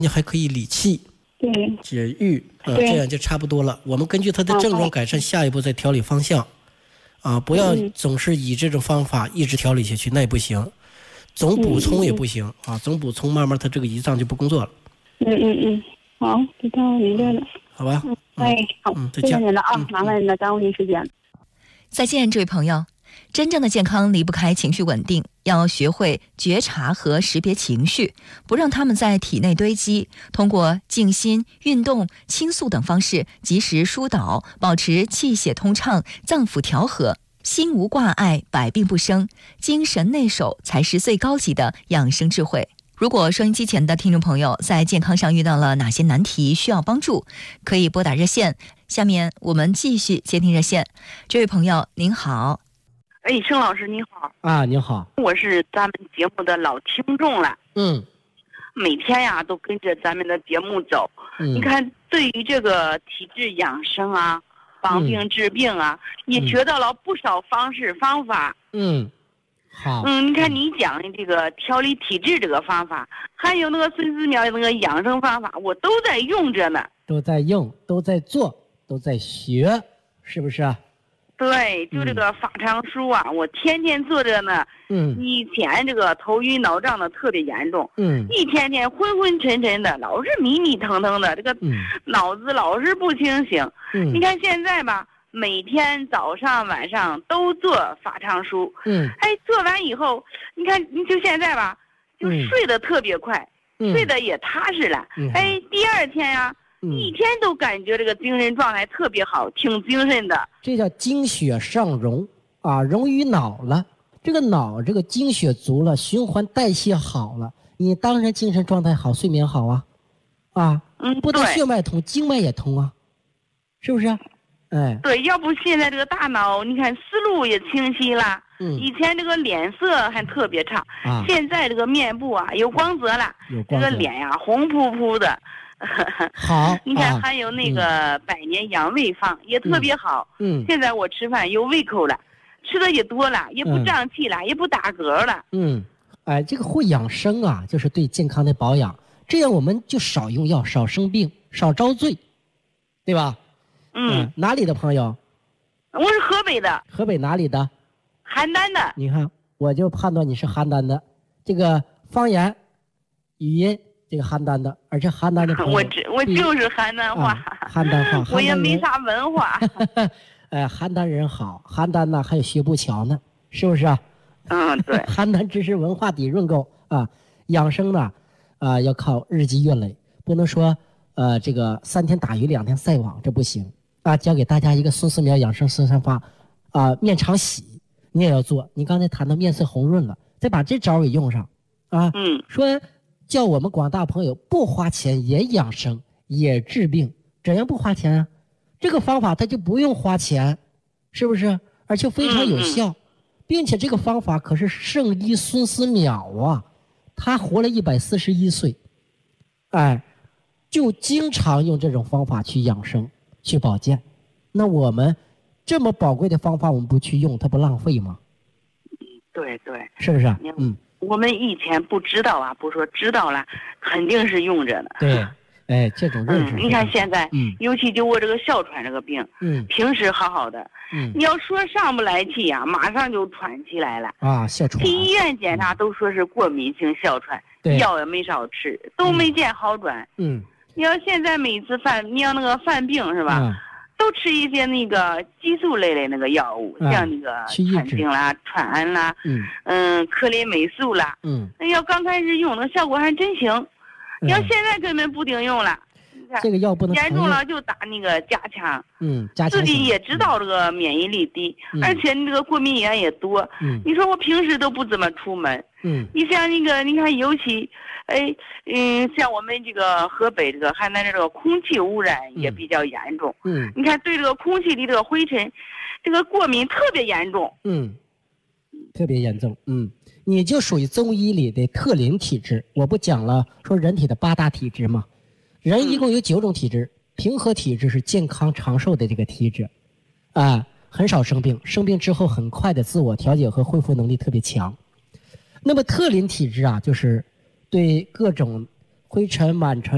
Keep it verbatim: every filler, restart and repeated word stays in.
你还可以理气， 对， 解郁，呃，这样就差不多了。我们根据他的症状改善，下一步再调理方向，啊，不要总是以这种方法一直调理下去，那也不行。总补充也不行、嗯、啊，总补充慢慢他这个胰脏就不工作了。 嗯嗯嗯，好，知道明白了。 好吧。 嗯，哎，好， 嗯， 谢谢您了啊，嗯、麻烦您了，耽误您时间。 再见，这位朋友。真正的健康离不开情绪稳定，要学会觉察和识别情绪，不让他们在体内堆积，通过静心、运动、倾诉等方式及时疏导，保持气血通畅、脏腑调和，心无挂碍，百病不生，精神内守才是最高级的养生智慧。如果收音机前的听众朋友在健康上遇到了哪些难题需要帮助，可以拨打热线。下面我们继续接听热线。这位朋友您好。 哎，盛老师你好啊，你好， 我是咱们节目的老听众了。 嗯， 每天呀都跟着咱们的节目走。嗯，你看，对于这个体质养生啊、防病治病啊，嗯、也学到了不少方式方法。 嗯，好。 嗯，你看你讲的这个调理体质这个方法，还有那个孙思邈那个养生方法，我都在用着呢。 都在用，都在做，都在学，是不是啊？ 对，就这个法常书啊、嗯，我天天做着呢。 嗯， 以前这个头晕脑胀的特别严重。 嗯， 一天天昏昏沉沉的，老是迷迷腾腾的，这个脑子老是不清醒。 嗯， 你看现在吧，每天早上晚上都做法常书。 嗯， 哎，做完以后，你看，你就现在吧，就睡得特别快， 嗯、 睡得也踏实了。 嗯、 哎，第二天呀、啊。 嗯、 一天都感觉这个精神状态特别好，挺精神的。 这叫精血上荣啊，荣于脑了。这个脑这个精血足了，循环代谢好了，你当然精神状态好，睡眠好啊，啊， 嗯， 不但血脉通，经脉也通啊，是不是？哎， 对，要不现在这个大脑，你看思路也清晰了。 嗯， 以前这个脸色还特别差， 啊， 现在这个面部啊有光泽了， 有光泽， 这个脸呀、啊、红扑扑的。 好， 你看还有那个百年养胃方、嗯、也特别好。 嗯， 现在我吃饭有胃口了，吃的也多了，也不胀气了、嗯，也不打嗝了。 嗯，哎，这个会养生啊，就是对健康的保养，这样我们就少用药，少生病，少遭罪，对吧？ 嗯， 嗯，哪里的朋友？ 我是河北的。 河北哪里的？ 邯郸的。 你看，我就判断你是邯郸的，这个方言、语音。这个邯郸的，而且邯郸的朋友， 我只我就是邯郸话， 啊、邯郸话， 我也没啥文化。 哎，邯郸人好，邯郸呢还有学步桥呢，是不是啊？ 嗯，对。 邯郸知识文化底蕴够啊，养生呢，啊要靠日积月累，不能说呃这个三天打鱼两天晒网，这不行啊。教给大家一个孙思邈养生四三法，啊面常喜，你也要做。你刚才谈到面色红润了，再把这招给用上啊。 嗯， 说。叫我们广大朋友不花钱也养生也治病，怎样不花钱啊？这个方法它就不用花钱，是不是？而且非常有效，嗯嗯并且这个方法可是圣医孙思邈啊，他活了一百四十一岁，哎，就经常用这种方法去养生去保健。那我们这么宝贵的方法我们不去用，它不浪费吗？ 对对， 是不是？嗯。 我们以前不知道啊，不说知道了，肯定是用着呢。 对，哎，这种认识、 嗯。你看现在， 嗯， 尤其就我这个哮喘这个病， 嗯， 平时好好的， 嗯， 你要说上不来气呀、啊，马上就喘起来了。 啊，哮喘。 去医院检查都说是过敏性哮喘， 对， 药也没少吃，都没见好转。 嗯， 你要现在每次犯，你要那个犯病是吧？ 嗯。 都吃一些那个激素类的那个药物， 嗯、 像那个川芎啦、川安啦， 嗯嗯，克林美素啦， 嗯， 要刚开始用的效果还真行， 嗯、 要现在根本不顶用了。 这个药不能严重了就打那个加强， 嗯，加强自己也知道这个免疫力低， 嗯、 而且你这个过敏源也多， 嗯， 你说我平时都不怎么出门， 嗯， 你像那个你看，尤其，哎，嗯，像我们这个河北这个邯郸这个空气污染也比较严重， 嗯， 你看对这个空气里这个灰尘，这个过敏特别严重， 嗯，特别严重，嗯，你就属于中医里的特灵体质，我不讲了，说人体的八大体质吗？人一共有九种体质。嗯，平和体质是健康长寿的这个体质，啊，很少生病，生病之后很快的自我调节和恢复能力特别强。那么特灵体质啊，就是对各种灰尘、螨尘